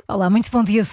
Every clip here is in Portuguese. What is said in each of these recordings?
Olá, muito bom dia,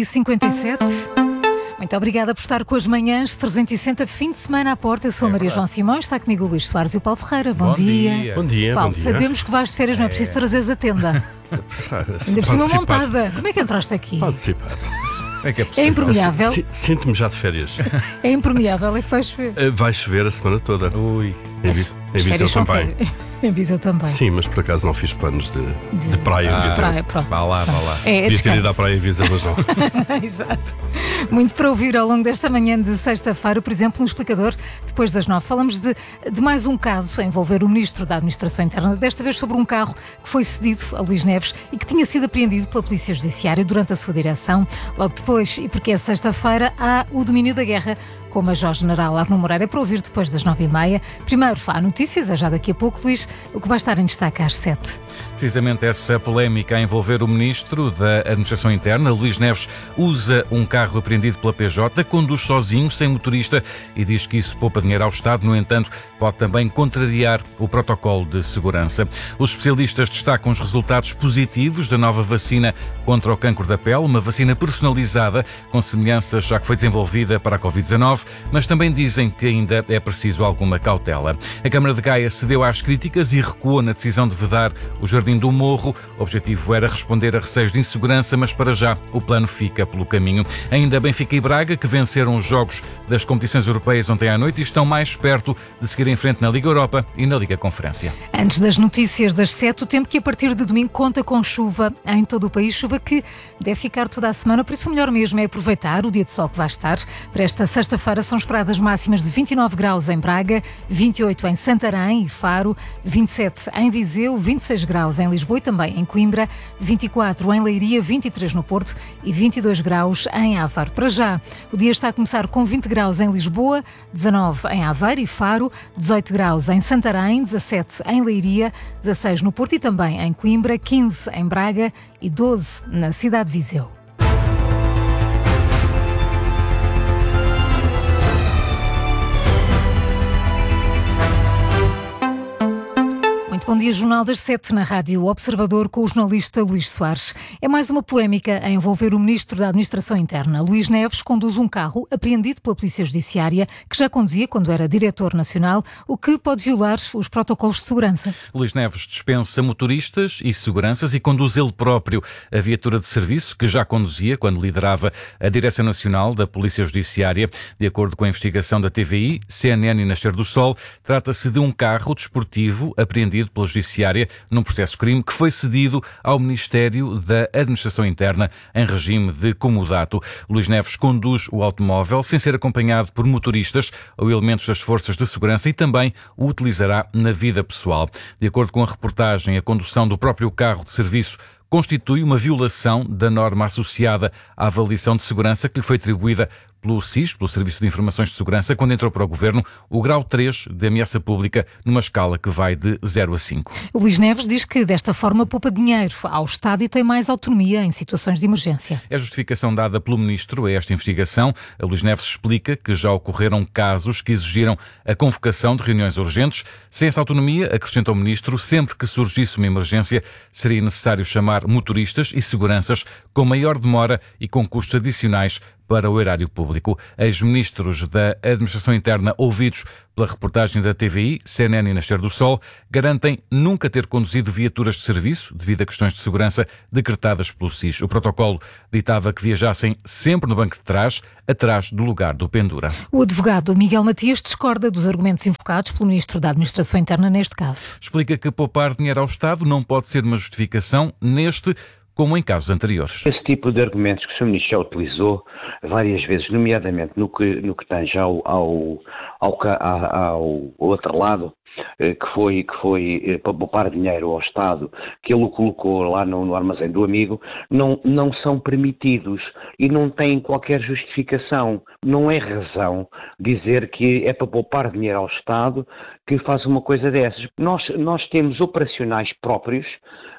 6h57. Muito obrigada por estar com as manhãs 360, fim de semana à porta. Eu sou a Maria João Simões, está comigo o Luís Soares e o Paulo Ferreira. Bom dia. Bom dia. Paulo, bom dia. sabemos que vais de férias, não é preciso trazeres a tenda. Ainda por cima montada. Como é que entraste aqui? Participar. É que é possível. É impermeável? Sinto-me já de férias. É impermeável, é que vai chover. Vai chover a semana toda. Ui. Em Viseu também. Em Viseu também. Sim, mas por acaso não fiz planos de praia em Viseu. Praia, pronto. Vá lá. É Devia ter ido à descanso. praia em Viseu, mas não. Exato. Muito para ouvir ao longo desta manhã de sexta-feira, por exemplo, no Explicador, depois das 9. Falamos de mais um caso a envolver o Ministro da Administração Interna, desta vez sobre um carro que foi cedido a Luís Neves e que tinha sido apreendido pela Polícia Judiciária durante a sua direção. Logo depois, e porque é sexta-feira, há o domínio da guerra com o Major-General Arno Moreira, para ouvir depois das 9h30. Primeiro, há notícias, é já daqui a pouco, Luís, o que vai estar em destaque às 7. Precisamente essa polémica a envolver o Ministro da Administração Interna. Luís Neves usa um carro apreendido pela PJ, conduz sozinho, sem motorista, e diz que isso poupa dinheiro ao Estado. No entanto, pode também contrariar o protocolo de segurança. Os especialistas destacam os resultados positivos da nova vacina contra o cancro da pele, uma vacina personalizada, com semelhanças já que foi desenvolvida para a Covid-19, mas também dizem que ainda é preciso alguma cautela. A Câmara de Gaia cedeu às críticas e recuou na decisão de vedar o Jardim do Morro. O objetivo era responder a receios de insegurança, mas para já o plano fica pelo caminho. Ainda Benfica e Braga, que venceram os jogos das competições europeias ontem à noite e estão mais perto de seguir em frente na Liga Europa e na Liga Conferência. Antes das notícias das 7, o tempo que a partir de domingo conta com chuva em todo o país, chuva que deve ficar toda a semana, por isso o melhor mesmo é aproveitar o dia de sol que vai estar. Para esta sexta-feira são esperadas máximas de 29 graus em Braga, 28 em Santarém e Faro, 27 em Viseu, 26 graus em Lisboa e também em Coimbra, 24 em Leiria, 23 no Porto e 22 graus em Aveiro. Para já, o dia está a começar com 20 graus em Lisboa, 19 em Aveiro e Faro, 18 graus em Santarém, 17 em Leiria, 16 no Porto e também em Coimbra, 15 em Braga e 12 na cidade de Viseu. Bom dia, Jornal das 7 na Rádio Observador com o jornalista Luís Soares. É mais uma polémica a envolver o Ministro da Administração Interna. Luís Neves conduz um carro apreendido pela Polícia Judiciária que já conduzia quando era Diretor Nacional, o que pode violar os protocolos de segurança. Luís Neves dispensa motoristas e seguranças e conduz ele próprio a viatura de serviço que já conduzia quando liderava a Direção Nacional da Polícia Judiciária. De acordo com a investigação da TVI, CNN e Nascer do Sol, trata-se de um carro desportivo apreendido pela Judiciária num processo crime que foi cedido ao Ministério da Administração Interna em regime de comodato. Luís Neves conduz o automóvel sem ser acompanhado por motoristas ou elementos das forças de segurança e também o utilizará na vida pessoal. De acordo com a reportagem, a condução do próprio carro de serviço constitui uma violação da norma associada à avaliação de segurança que lhe foi atribuída pelo SIS, pelo Serviço de Informações de Segurança, quando entrou para o Governo, o grau 3 de ameaça pública, numa escala que vai de 0 a 5. Luís Neves diz que desta forma poupa dinheiro ao Estado e tem mais autonomia em situações de emergência. É a justificação dada pelo Ministro a esta investigação. A Luís Neves explica que já ocorreram casos que exigiram a convocação de reuniões urgentes. Sem essa autonomia, acrescenta o Ministro, sempre que surgisse uma emergência, seria necessário chamar motoristas e seguranças com maior demora e com custos adicionais para o erário público. Ex-ministros da Administração Interna ouvidos pela reportagem da TVI, CNN e Nascer do Sol, garantem nunca ter conduzido viaturas de serviço devido a questões de segurança decretadas pelo SIS. O protocolo ditava que viajassem sempre no banco de trás, atrás do lugar do pendura. O advogado Miguel Matias discorda dos argumentos invocados pelo Ministro da Administração Interna neste caso. Explica que poupar dinheiro ao Estado não pode ser uma justificação neste como em casos anteriores. Esse tipo de argumentos que o Sr. Ministro já utilizou várias vezes, nomeadamente no que tange ao outro lado, que foi para poupar dinheiro ao Estado, que ele o colocou lá no armazém do amigo, não são permitidos e não têm qualquer justificação. Não é razão dizer que é para poupar dinheiro ao Estado que faz uma coisa dessas. Nós temos operacionais próprios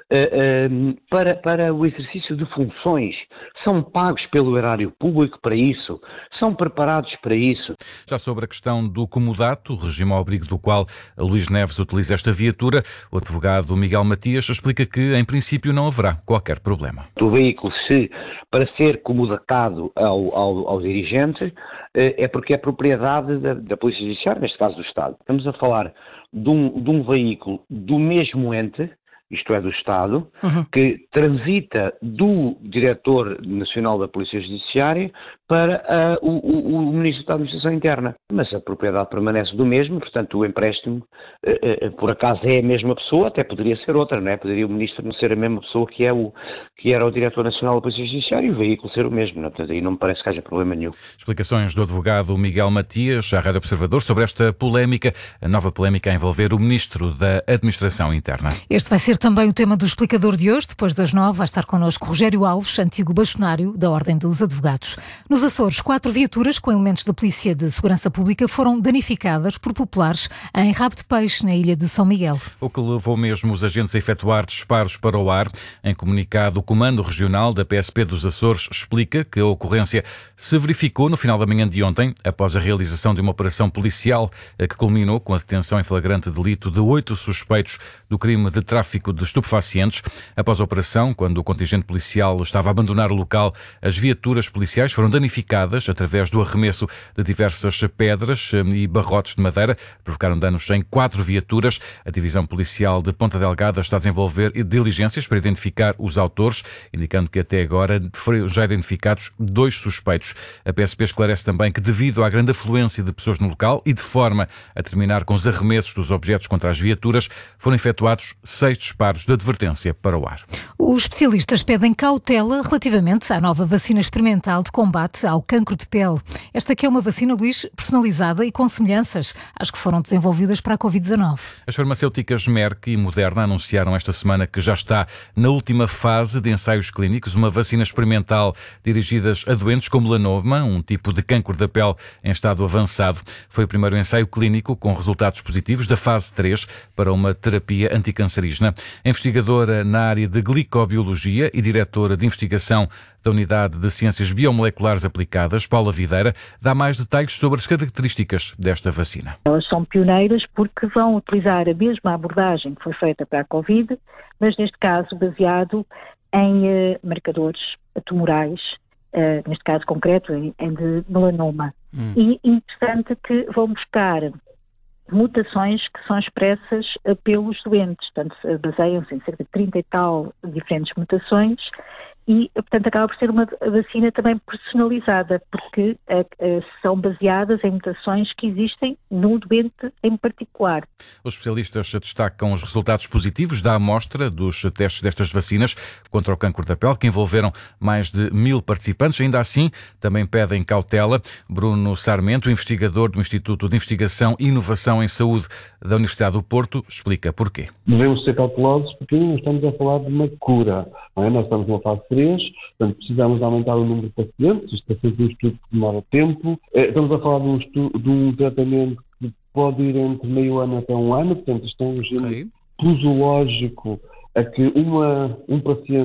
para o exercício de funções, são pagos pelo erário público para isso, são preparados para isso. Já sobre a questão do comodato, regime ao abrigo do qual Luís Neves utiliza esta viatura, o advogado Miguel Matias explica que, em princípio, não haverá qualquer problema. O veículo, para ser comodatado ao dirigente, é porque é propriedade da Polícia Judiciária, neste caso do Estado. Estamos a falar de um veículo do mesmo ente, isto é, do Estado, que transita do Diretor Nacional da Polícia Judiciária para o Ministro da Administração Interna. Mas a propriedade permanece do mesmo, portanto o empréstimo, por acaso é a mesma pessoa, até poderia ser outra, não é? Poderia o Ministro não ser a mesma pessoa que era o Diretor Nacional da Polícia Judiciária e o veículo ser o mesmo, não é? Portanto, aí não me parece que haja problema nenhum. Explicações do advogado Miguel Matias, à Rádio Observador, sobre esta polémica, a nova polémica a envolver o Ministro da Administração Interna. Este vai ser também o tema do explicador de hoje. Depois das 9 vai estar connosco Rogério Alves, antigo bastonário da Ordem dos Advogados. Nos Açores, 4 viaturas com elementos da Polícia de Segurança Pública foram danificadas por populares em Rabo de Peixe, na ilha de São Miguel. O que levou mesmo os agentes a efetuar disparos para o ar. Em comunicado, o Comando Regional da PSP dos Açores explica que a ocorrência se verificou no final da manhã de ontem, após a realização de uma operação policial que culminou com a detenção em flagrante delito de 8 suspeitos do crime de tráfico de estupefacientes. Após a operação, quando o contingente policial estava a abandonar o local, as viaturas policiais foram danificadas através do arremesso de diversas pedras e barrotes de madeira. Provocaram danos em 4 viaturas. A Divisão Policial de Ponta Delgada está a desenvolver diligências para identificar os autores, indicando que até agora foram já identificados 2 suspeitos. A PSP esclarece também que, devido à grande afluência de pessoas no local e de forma a terminar com os arremessos dos objetos contra as viaturas, foram efetuados 6 disparos de advertência para o ar. Os especialistas pedem cautela relativamente à nova vacina experimental de combate ao cancro de pele. Esta que é uma vacina, Luís, personalizada e com semelhanças às que foram desenvolvidas para a Covid-19. As farmacêuticas Merck e Moderna anunciaram esta semana que já está na última fase de ensaios clínicos uma vacina experimental dirigida a doentes com melanoma, um tipo de cancro da pele em estado avançado. Foi o primeiro ensaio clínico com resultados positivos da fase 3 para uma terapia anticancerígena. A investigadora na área de glicobiologia e diretora de investigação da Unidade de Ciências Biomoleculares Aplicadas, Paula Videira, dá mais detalhes sobre as características desta vacina. Elas são pioneiras porque vão utilizar a mesma abordagem que foi feita para a Covid, mas neste caso baseado em marcadores tumorais, neste caso concreto em de melanoma. E interessante que vão buscar mutações que são expressas pelos doentes, portanto baseiam-se em cerca de 30 e tal diferentes mutações e, portanto, acaba por ser uma vacina também personalizada, porque são baseadas em mutações que existem no doente em particular. Os especialistas destacam os resultados positivos da amostra dos testes destas vacinas contra o cancro da pele, que envolveram mais de 1000 participantes. Ainda assim, também pedem cautela. Bruno Sarmento, investigador do Instituto de Investigação e Inovação em Saúde da Universidade do Porto, explica porquê. Devemos ser cautelosos porque não estamos a falar de uma cura, não é? Nós estamos numa fase 3, portanto precisamos de aumentar o número de pacientes, isto é sempre um estudo que demora tempo. Estamos a falar de um tratamento que pode ir entre meio ano até um ano, portanto isto é um regime posológico a que um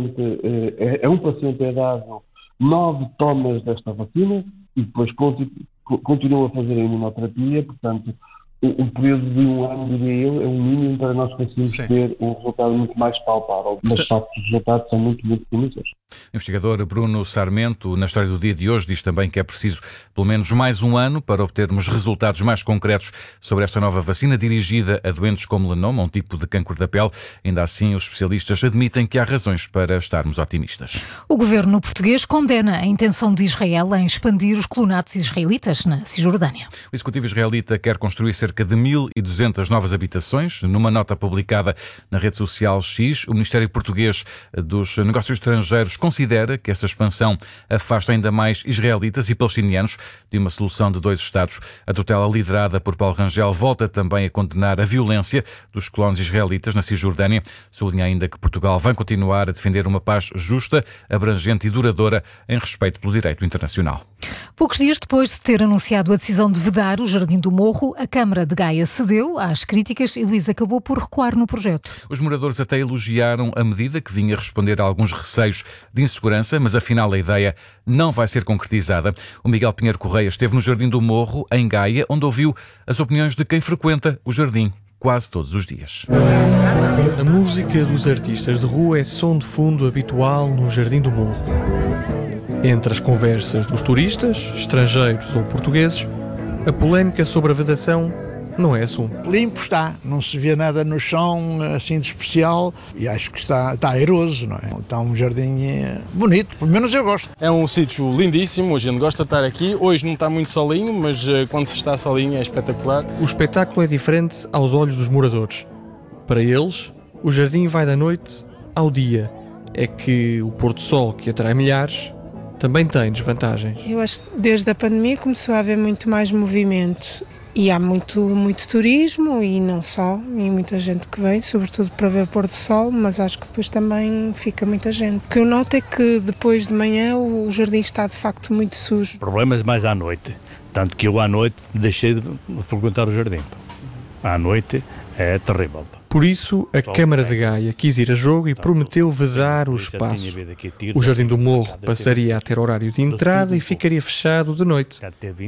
paciente é dado 9 tomas desta vacina e depois continua a fazer a imunoterapia, portanto um período de um ano, diria eu, é um mínimo para nós conseguirmos ter um resultado muito mais palpável. Mas, de facto, os resultados são muito, muito promissores. O investigador Bruno Sarmento, na História do Dia de hoje, diz também que é preciso pelo menos mais um ano para obtermos resultados mais concretos sobre esta nova vacina dirigida a doentes com melanoma, um tipo de cancro da pele. Ainda assim, os especialistas admitem que há razões para estarmos otimistas. O governo português condena a intenção de Israel em expandir os colonatos israelitas na Cisjordânia. O executivo israelita quer construir cerca de 1.200 novas habitações. Numa nota publicada na rede social X, o Ministério Português dos Negócios Estrangeiros considera que essa expansão afasta ainda mais israelitas e palestinianos de uma solução de 2 Estados. A tutela liderada por Paulo Rangel volta também a condenar a violência dos colonos israelitas na Cisjordânia. Sublinha ainda que Portugal vai continuar a defender uma paz justa, abrangente e duradoura em respeito pelo direito internacional. Poucos dias depois de ter anunciado a decisão de vedar o Jardim do Morro, a Câmara de Gaia cedeu às críticas e Luís acabou por recuar no projeto. Os moradores até elogiaram a medida, que vinha responder a alguns receios de insegurança, mas afinal a ideia não vai ser concretizada. O Miguel Pinheiro Correia esteve no Jardim do Morro, em Gaia, onde ouviu as opiniões de quem frequenta o jardim quase todos os dias. A música dos artistas de rua é som de fundo habitual no Jardim do Morro. Entre as conversas dos turistas, estrangeiros ou portugueses, a polémica sobre a vedação não é assunto. Limpo está, não se vê nada no chão assim de especial e acho que está airoso, não é? Está um jardim bonito, pelo menos eu gosto. É um sítio lindíssimo, a gente gosta de estar aqui. Hoje não está muito solinho, mas quando se está solinho é espetacular. O espetáculo é diferente aos olhos dos moradores. Para eles, o jardim vai da noite ao dia. É que o pôr-do-sol, que atrai milhares, também tem desvantagens. Eu acho que desde a pandemia começou a haver muito mais movimento e há muito turismo e não só, e muita gente que vem, sobretudo para ver o pôr do sol, mas acho que depois também fica muita gente. O que eu noto é que depois de manhã o jardim está de facto muito sujo. Problemas mais à noite, tanto que eu à noite deixei de frequentar o jardim. À noite é terrível. Por isso, a Câmara de Gaia quis ir a jogo e prometeu vedar o espaço. O Jardim do Morro passaria a ter horário de entrada e ficaria fechado de noite.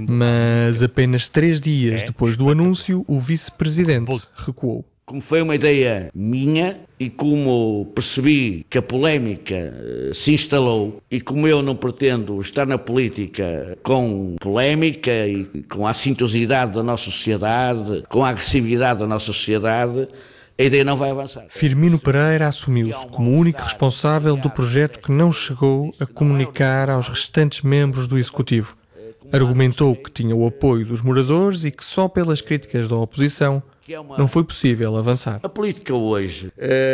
Mas apenas 3 dias depois do anúncio, o vice-presidente recuou. Como foi uma ideia minha e como percebi que a polémica se instalou e como eu não pretendo estar na política com polémica e com a assintosidade da nossa sociedade, com a agressividade da nossa sociedade, a ideia não vai avançar. Firmino Pereira assumiu-se como o único responsável do projeto que não chegou a comunicar aos restantes membros do Executivo. Argumentou que tinha o apoio dos moradores e que só pelas críticas da oposição não foi possível avançar. A política hoje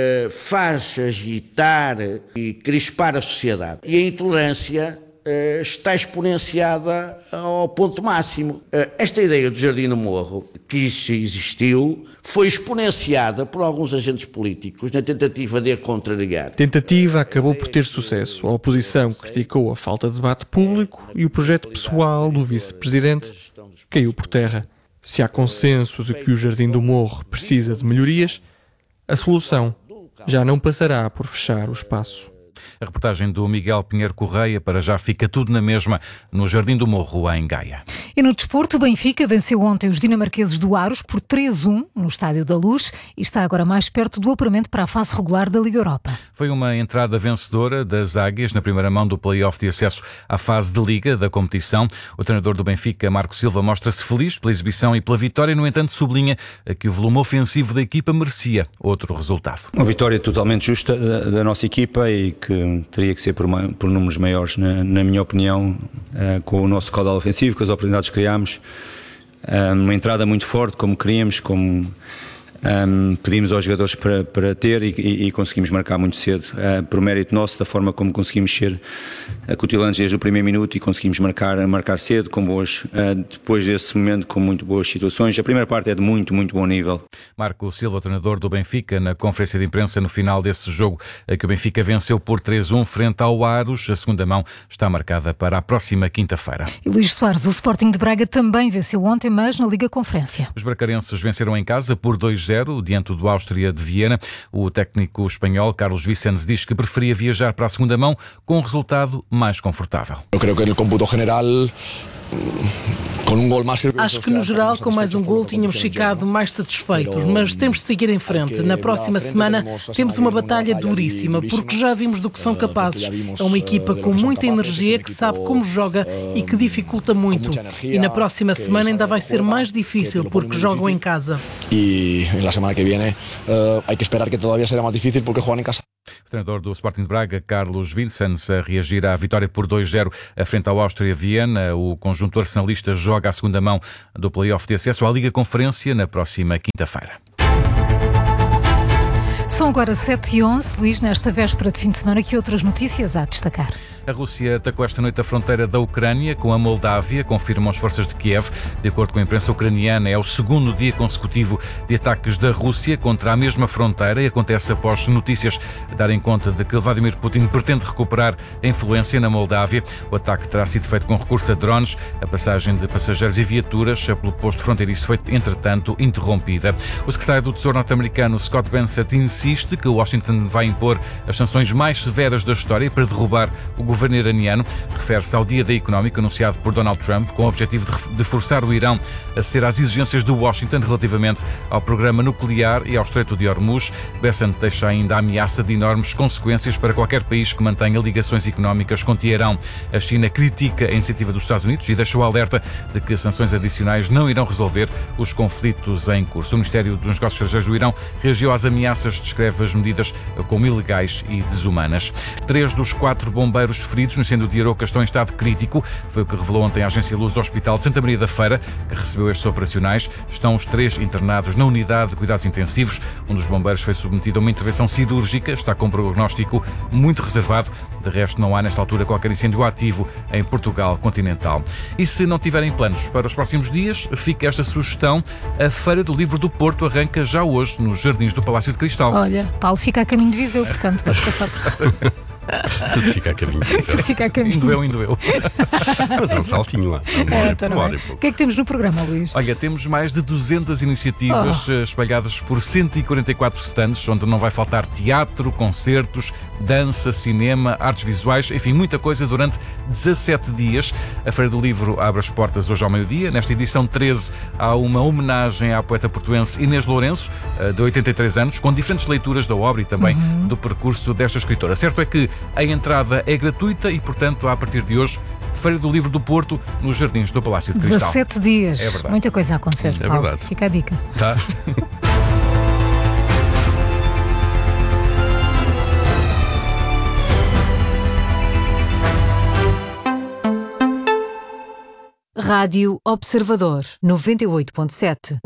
faz agitar e crispar a sociedade e a intolerância está exponenciada ao ponto máximo. Esta ideia do Jardim do Morro, que isso existiu, foi exponenciada por alguns agentes políticos na tentativa de a contrariar. A tentativa acabou por ter sucesso. A oposição criticou a falta de debate público e o projeto pessoal do vice-presidente caiu por terra. Se há consenso de que o Jardim do Morro precisa de melhorias, a solução já não passará por fechar o espaço. A reportagem do Miguel Pinheiro Correia. Para já fica tudo na mesma no Jardim do Morro, em Gaia. E no desporto, o Benfica venceu ontem os dinamarqueses do Aros por 3-1 no Estádio da Luz e está agora mais perto do apuramento para a fase regular da Liga Europa. Foi uma entrada vencedora das Águias na primeira mão do play-off de acesso à fase de Liga da competição. O treinador do Benfica, Marco Silva, mostra-se feliz pela exibição e pela vitória, no entanto sublinha que o volume ofensivo da equipa merecia outro resultado. Uma vitória totalmente justa da nossa equipa e que teria que ser por números maiores, na minha opinião, com o nosso caudal ofensivo, com as oportunidades que criámos, uma entrada muito forte, como queríamos, como pedimos aos jogadores para ter e conseguimos marcar muito cedo, por mérito nosso, da forma como conseguimos ser acutilantes desde o primeiro minuto e conseguimos marcar cedo, com boas, depois desse momento com muito boas situações. A primeira parte é de muito bom nível. Marco Silva, treinador do Benfica, na conferência de imprensa no final desse jogo, que o Benfica venceu por 3-1 frente ao Aros. A segunda mão está marcada para a próxima quinta-feira. E Luís Soares, o Sporting de Braga também venceu ontem, mas na Liga Conferência. Os bracarenses venceram em casa por 2-0 diante do Áustria de Viena. O técnico espanhol Carlos Vicens diz que preferia viajar para a segunda mão com um resultado mais confortável. Eu creio que no cómputo geral Acho que no geral, com mais um gol, tínhamos ficado mais satisfeitos, mas temos de seguir em frente. Na próxima semana temos uma batalha duríssima, porque já vimos do que são capazes. É uma equipa com muita energia, que sabe como joga e que dificulta muito. E na próxima semana ainda vai ser mais difícil, porque jogam em casa. E na semana que vem, há que esperar que todavía será mais difícil, porque jogam em casa. O treinador do Sporting de Braga, Carlos Vicens, a reagir à vitória por 2-0 frente ao Áustria Viena. O conjunto arsenalista joga a segunda mão do play-off de acesso à Liga Conferência na próxima quinta-feira. São agora 7h11. Luís, nesta véspera de fim de semana, que outras notícias há a destacar? A Rússia atacou esta noite a fronteira da Ucrânia com a Moldávia, confirmam as forças de Kiev. De acordo com a imprensa ucraniana, é o segundo dia consecutivo de ataques da Rússia contra a mesma fronteira e acontece após notícias darem conta de que Vladimir Putin pretende recuperar a influência na Moldávia. O ataque terá sido feito com recurso a drones. A passagem de passageiros e viaturas pelo posto fronteiriço foi, entretanto, interrompida. O secretário do Tesouro norte-americano, Scott Bessent, insiste que Washington vai impor as sanções mais severas da história para derrubar o governo iraniano. Refere-se ao Dia da Económica anunciado por Donald Trump, com o objetivo de forçar o Irão a ceder às exigências de Washington relativamente ao programa nuclear e ao Estreito de Hormuz. Bessent deixa ainda a ameaça de enormes consequências para qualquer país que mantenha ligações económicas com Teherão. A China critica a iniciativa dos Estados Unidos e deixa o alerta de que sanções adicionais não irão resolver os conflitos em curso. O Ministério dos Negócios Estrangeiros do Irão reagiu às ameaças, descreve as medidas como ilegais e desumanas. 3 dos 4 bombeiros feridos no incêndio de Aroca estão em estado crítico. Foi o que revelou ontem a Agência Luz do Hospital de Santa Maria da Feira, que recebeu estes operacionais. Estão os 3 internados na unidade de cuidados intensivos. Um dos bombeiros foi submetido a uma intervenção cirúrgica, está com um prognóstico muito reservado. De resto, não há nesta altura qualquer incêndio ativo em Portugal continental. E se não tiverem planos para os próximos dias, fica esta sugestão. A Feira do Livro do Porto arranca já hoje nos Jardins do Palácio de Cristal. Olha, Paulo fica a caminho de Viseu, portanto, vais passar por... Tudo fica a caminho. Fica a caminho. Indo eu. Mas é um saltinho lá. O que é que temos no programa, Luís? Olha, temos mais de 200 iniciativas espalhadas por 144 stands, onde não vai faltar teatro, concertos, dança, cinema, artes visuais, enfim, muita coisa durante 17 dias. A Feira do Livro abre as portas hoje ao meio-dia. Nesta edição 13 há uma homenagem à poeta portuense Inês Lourenço, de 83 anos, com diferentes leituras da obra e também do percurso desta escritora. Certo é que a entrada é gratuita e, portanto, a partir de hoje, Feira do Livro do Porto, nos Jardins do Palácio de Cristal. 17 dias. É verdade. Muita coisa a acontecer, É Paulo. verdade. Fica a dica. Tá. Rádio Observador 98.7.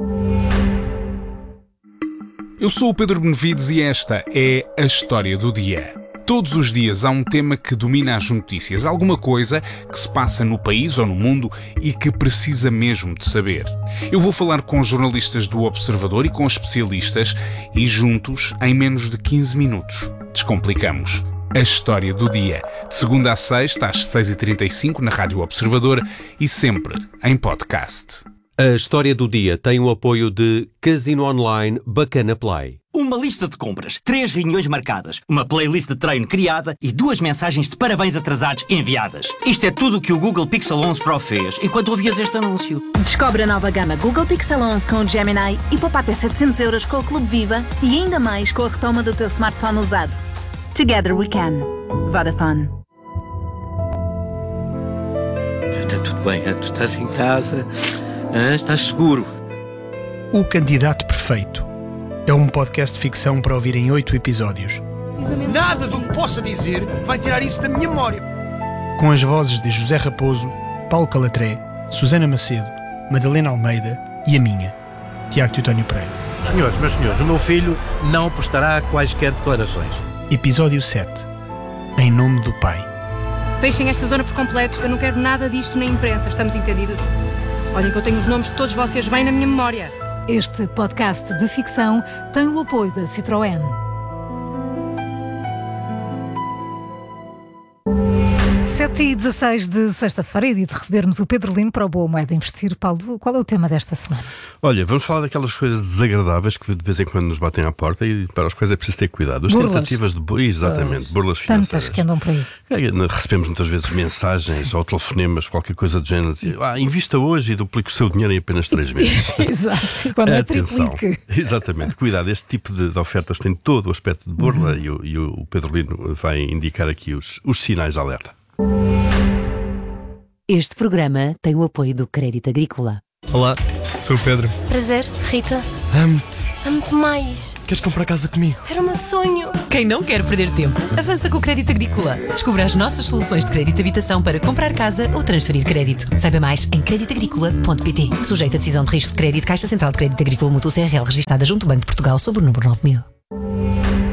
Eu sou o Pedro Benevides e esta é a História do Dia. Todos os dias há um tema que domina as notícias, alguma coisa que se passa no país ou no mundo e que precisa mesmo de saber. Eu vou falar com jornalistas do Observador e com especialistas e juntos, em menos de 15 minutos, descomplicamos a História do Dia. De segunda a sexta, às 6h35 na Rádio Observador e sempre em podcast. A História do Dia tem o apoio de Casino Online Bacana Play. Uma lista de compras, 3 reuniões marcadas, uma playlist de treino criada e 2 mensagens de parabéns atrasados enviadas. Isto é tudo o que o Google Pixel 11 Pro fez enquanto ouvias este anúncio. Descobre a nova gama Google Pixel 11 com o Gemini e poupa até 700 € com o Clube Viva e ainda mais com a retoma do teu smartphone usado. Together we can. Vodafone. Está tudo bem, tu estás em casa, estás seguro. O Candidato Perfeito é um podcast de ficção para ouvir em 8 episódios. Nada do que possa dizer vai tirar isso da minha memória. Com as vozes de José Raposo, Paulo Calatré, Susana Macedo, Madalena Almeida e a minha, Tiago Teutónio Pereira. Meus senhores, o meu filho não prestará quaisquer declarações. Episódio 7. Em nome do Pai. Fechem esta zona por completo, eu não quero nada disto na imprensa, estamos entendidos? Olhem que eu tenho os nomes de todos vocês bem na minha memória. Este podcast de ficção tem o apoio da Citroën. 7h16 de sexta-feira e de recebermos o Pedro Lino para o Boa Moeda Investir. Paulo, qual é o tema desta semana? Olha, vamos falar daquelas coisas desagradáveis que de vez em quando nos batem à porta e para as quais é preciso ter cuidado. As burlas. Tentativas de... Exatamente, burlas financeiras. Tantas que andam por aí. Recebemos muitas vezes mensagens ou telefonemas, qualquer coisa do género, dizer, invista hoje e duplique o seu dinheiro em apenas 3 meses. Exato, quando é triplique. Exatamente, cuidado, este tipo de ofertas tem todo o aspecto de burla e o Pedro Lino vai indicar aqui os sinais de alerta. Este programa tem o apoio do Crédito Agrícola. Olá, sou o Pedro. Prazer, Rita. Amo-te. Amo-te mais. Queres comprar casa comigo? Era o meu sonho. Quem não quer perder tempo, avança com o Crédito Agrícola. Descubra as nossas soluções de crédito de habitação para comprar casa ou transferir crédito. Saiba mais em creditagricola.pt. Sujeito a decisão de risco de crédito, Caixa Central de Crédito Agrícola Mútuo CRL, registada junto ao Banco de Portugal sob o número 9000.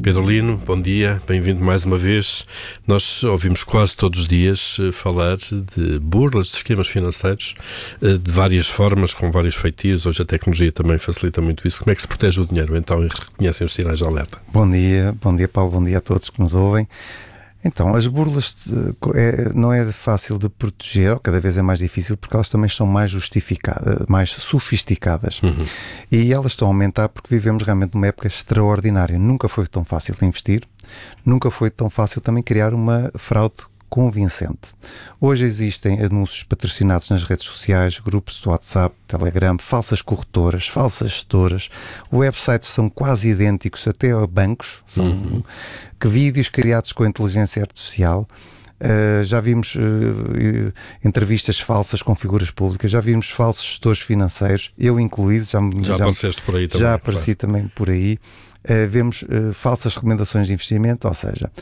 Pedro Lino, bom dia, bem-vindo mais uma vez. Nós ouvimos quase todos os dias falar de burlas, de esquemas financeiros, de várias formas, com vários feitios. Hoje a tecnologia também facilita muito isso. Como é que se protege o dinheiro, então, e reconhecem os sinais de alerta? Bom dia Paulo, bom dia a todos que nos ouvem. Então, as burlas não é fácil de proteger, ou cada vez é mais difícil, porque elas também são mais justificadas, mais sofisticadas. E elas estão a aumentar porque vivemos realmente numa época extraordinária. Nunca foi tão fácil de investir, nunca foi tão fácil também criar uma fraude convincente. Hoje existem anúncios patrocinados nas redes sociais, grupos de WhatsApp, Telegram, falsas corretoras, falsas gestoras, websites são quase idênticos até a bancos, que vídeos criados com a inteligência artificial. Já vimos entrevistas falsas com figuras públicas, já vimos falsos gestores financeiros, eu incluído, já apareceste por aí também. Já apareci também por aí. Vemos falsas recomendações de investimento, ou seja,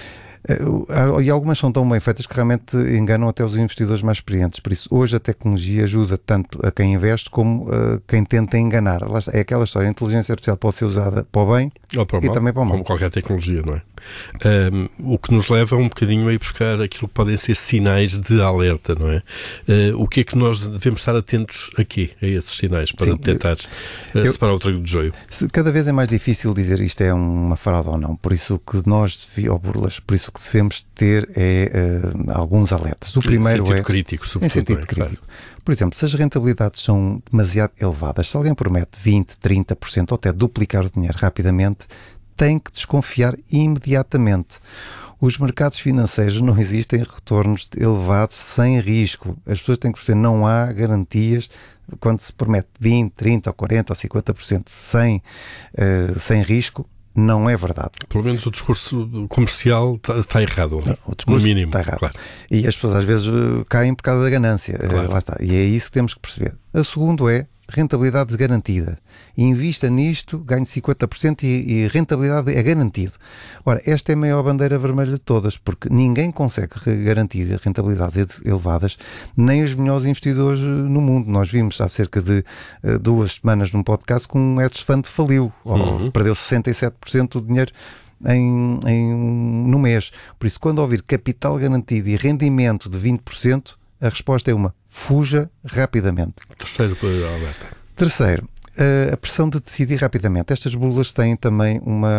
e algumas são tão bem feitas que realmente enganam até os investidores mais experientes. Por isso, hoje a tecnologia ajuda tanto a quem investe como a quem tenta enganar. É aquela história, a inteligência artificial pode ser usada para o bem ou para o e mal, também para o mal. Como qualquer tecnologia, não é? O que nos leva um bocadinho a ir buscar aquilo que podem ser sinais de alerta, não é? O que é que nós devemos estar atentos aqui, a esses sinais, para tentar separar o trigo do joio? Cada vez é mais difícil dizer isto é uma fraude ou não, por isso que nós, ou burlas, por isso que devemos ter alguns alertas. O primeiro em sentido crítico, sobretudo. Em sentido crítico. Claro. Por exemplo, se as rentabilidades são demasiado elevadas, se alguém promete 20%, 30% ou até duplicar o dinheiro rapidamente, tem que desconfiar imediatamente. Os mercados financeiros não existem retornos elevados sem risco. As pessoas têm que perceber, não há garantias quando se promete 20%, 30% ou 40% ou 50% sem risco. Não é verdade. Pelo menos o discurso comercial está errado, não, o discurso no mínimo. Está errado. Claro. E as pessoas às vezes caem por causa da ganância. Claro. Lá está. E é isso que temos que perceber. A segunda é rentabilidade garantida. Invista nisto, ganhe 50% e rentabilidade é garantido. Ora, esta é a maior bandeira vermelha de todas, porque ninguém consegue garantir rentabilidades elevadas, nem os melhores investidores no mundo. Nós vimos há cerca de 2 semanas num podcast que um hedge fund faliu, ou perdeu 67% do dinheiro no mês. Por isso, quando ouvir capital garantido e rendimento de 20%, a resposta é fuja rapidamente. Terceiro, alerta. Terceiro, a pressão de decidir rapidamente. Estas burlas têm também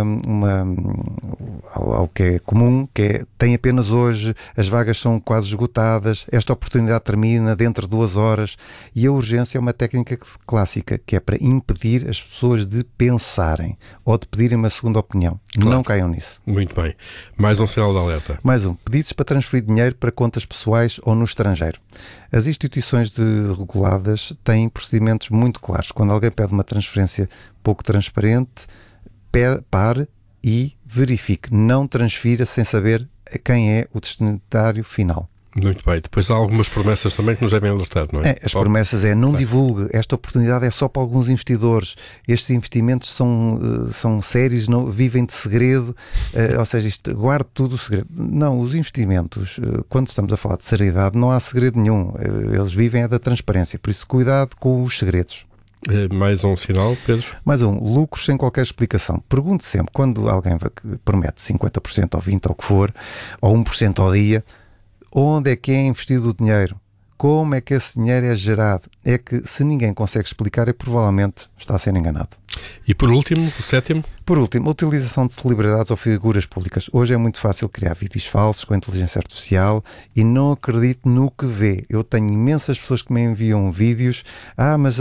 algo que é comum, que é, tem apenas hoje, as vagas são quase esgotadas, esta oportunidade termina dentro de 2 horas, e a urgência é uma técnica clássica, que é para impedir as pessoas de pensarem ou de pedirem uma segunda opinião. Claro. Não caiam nisso. Muito bem. Mais um sinal de alerta. Mais um. Pedidos para transferir dinheiro para contas pessoais ou no estrangeiro. As instituições reguladas têm procedimentos muito claros. Quando alguém pede uma transferência pouco transparente, pare e verifique. Não transfira sem saber quem é o destinatário final. Muito bem. Depois há algumas promessas também que nos devem alertar, não é? As promessas não divulgue. Esta oportunidade é só para alguns investidores. Estes investimentos são sérios, não, vivem de segredo, ou seja, guarde tudo o segredo. Não, os investimentos, quando estamos a falar de seriedade, não há segredo nenhum. Eles vivem da transparência. Por isso, cuidado com os segredos. Mais um sinal, Pedro? Mais um, lucros sem qualquer explicação. Pergunte sempre, quando alguém promete 50% ou 20% ou o que for, ou 1% ao dia, onde é que é investido o dinheiro? Como é que esse dinheiro é gerado? É que se ninguém consegue explicar, provavelmente está a ser enganado. E por último, o sétimo? Por último, a utilização de celebridades ou figuras públicas. Hoje é muito fácil criar vídeos falsos com a inteligência artificial e não acredite no que vê. Eu tenho imensas pessoas que me enviam vídeos. Mas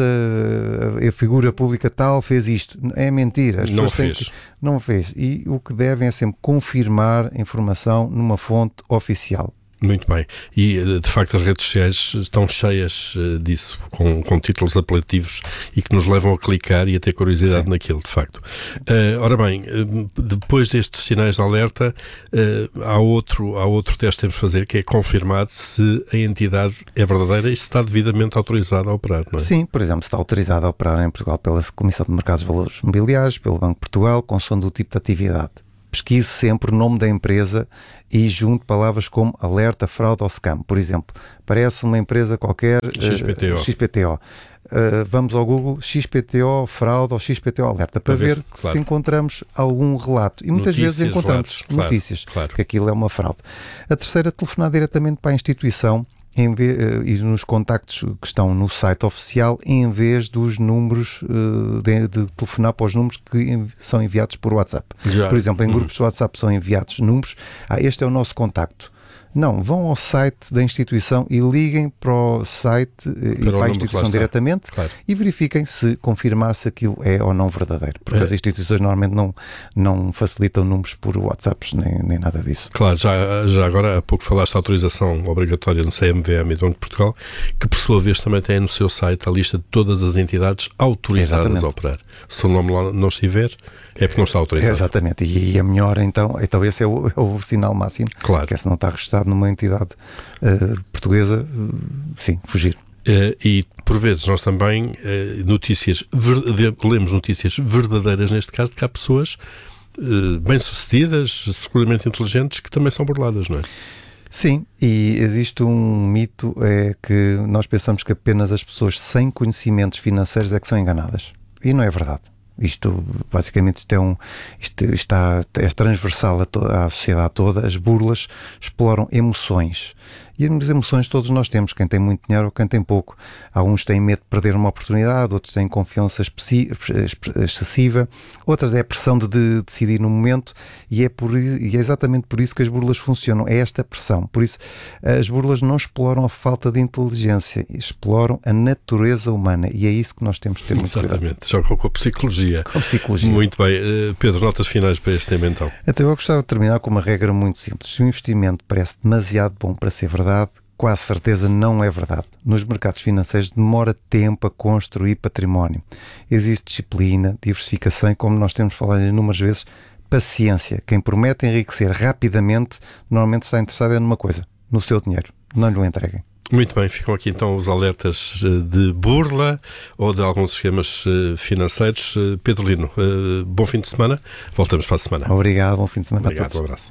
a figura pública tal fez isto. É mentira. As não fez. Fez. Não fez. E o que devem é sempre confirmar a informação numa fonte oficial. Muito bem. E, de facto, as redes sociais estão cheias disso, com títulos apelativos e que nos levam a clicar e a ter curiosidade naquilo, de facto. Ora bem, depois destes sinais de alerta, há outro teste que temos de fazer, que é confirmar se a entidade é verdadeira e se está devidamente autorizada a operar, não é? Sim, por exemplo, se está autorizada a operar em Portugal pela Comissão de Mercados de Valores Mobiliários, pelo Banco de Portugal, consoante o tipo de atividade. Pesquise sempre o nome da empresa e junte palavras como alerta, fraude ou scam. Por exemplo, parece uma empresa qualquer, XPTO. vamos ao Google XPTO fraude ou XPTO alerta para ver se encontramos algum relato. E muitas vezes encontramos notícias que aquilo é uma fraude. A terceira, telefonar diretamente para a instituição e nos contactos que estão no site oficial, em vez dos números de telefonar para os números que são enviados por WhatsApp. Por exemplo, em grupos de WhatsApp são enviados números. Este é o nosso contacto. Não, vão ao site da instituição e liguem para o site e para a instituição diretamente e verifiquem se confirmar se aquilo é ou não verdadeiro. Porque as instituições normalmente não facilitam números por WhatsApps nem nada disso. Claro, já agora há pouco falaste da autorização obrigatória no CMVM e do Banco de Portugal, que por sua vez também tem no seu site a lista de todas as entidades autorizadas a operar. Se o nome lá não estiver, é porque não está autorizado. Exatamente, e é melhor então esse é o sinal máximo, que é se não está registrado numa entidade portuguesa, sim, fugir. E por vezes nós também lemos notícias verdadeiras, neste caso, de que há pessoas bem-sucedidas, seguramente inteligentes, que também são burladas, não é? Sim, e existe um mito, é que nós pensamos que apenas as pessoas sem conhecimentos financeiros é que são enganadas. E não é verdade. Isto, basicamente, é transversal à sociedade toda. As burlas exploram emoções. E as emoções todos nós temos, quem tem muito dinheiro ou quem tem pouco. Alguns têm medo de perder uma oportunidade, outros têm confiança excessiva, outras é a pressão de decidir no momento, e é exatamente por isso que as burlas funcionam, é esta pressão. Por isso, as burlas não exploram a falta de inteligência, exploram a natureza humana, e é isso que nós temos de ter muito cuidado. Exatamente, jogam com a psicologia. Com a psicologia. Muito bem. Pedro, notas finais para este tema então? Então eu gostava de terminar com uma regra muito simples. Se o investimento parece demasiado bom para ser verdade, quase certeza não é verdade. Nos mercados financeiros demora tempo a construir património. Existe disciplina, diversificação e, como nós temos falado inúmeras vezes, paciência. Quem promete enriquecer rapidamente normalmente está interessado numa coisa, no seu dinheiro. Não lhe o entreguem. Muito bem, ficam aqui então os alertas de burla ou de alguns esquemas financeiros. Pedro Lino, bom fim de semana. Voltamos para a semana. Obrigado, bom fim de semana a todos. Um abraço.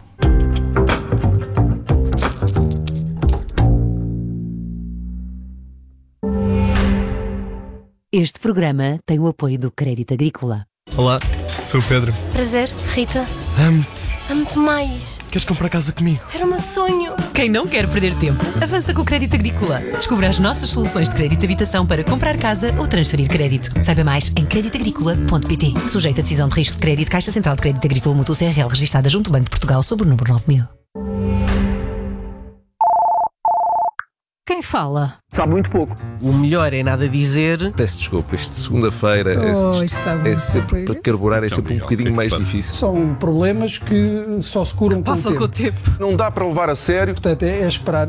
Este programa tem o apoio do Crédito Agrícola. Olá, sou o Pedro. Prazer, Rita. Amo-te. Amo-te mais. Queres comprar casa comigo? Era o meu sonho. Quem não quer perder tempo, avança com o Crédito Agrícola. Descubra as nossas soluções de crédito de habitação para comprar casa ou transferir crédito. Saiba mais em creditagricola.pt. Sujeito a decisão de risco de crédito, Caixa Central de Crédito Agrícola Mútuo CRL, registada junto ao Banco de Portugal sob o número 9000. Quem fala? Sabe muito pouco. O melhor é nada dizer. Peço desculpa, isto de segunda-feira é sempre para carburar, é sempre um bocadinho mais difícil. São problemas que só se curam com o tempo. Não dá para levar a sério. Portanto, é esperar.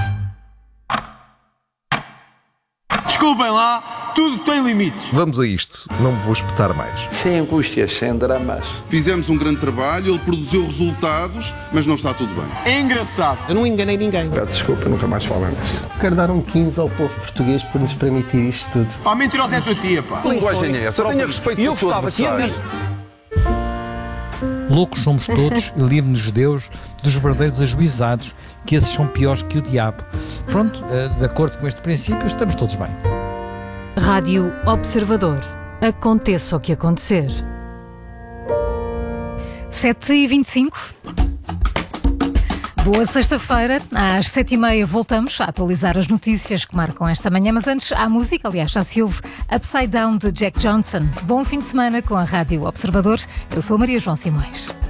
Desculpem lá, tudo tem limites. Vamos a isto, não me vou espetar mais. Sem angústias, sem dramas. Fizemos um grande trabalho, ele produziu resultados, mas não está tudo bem. É engraçado. Eu não enganei ninguém. Desculpa, nunca mais falamos. Quero dar um 15 ao povo português por nos permitir isto tudo. Pá, mentirosa é a tua tia, pá. Que linguagem é essa? Tenha respeito pelo teu adversário. Loucos somos todos e livre-nos Deus dos verdadeiros ajuizados, que esses são piores que o diabo. Pronto, de acordo com este princípio, estamos todos bem. Rádio Observador. Aconteça o que acontecer. 7h25. Boa sexta-feira, às 7h30 voltamos a atualizar as notícias que marcam esta manhã, mas antes há música, aliás já se ouve Upside Down de Jack Johnson. Bom fim de semana com a Rádio Observador, eu sou a Maria João Simões.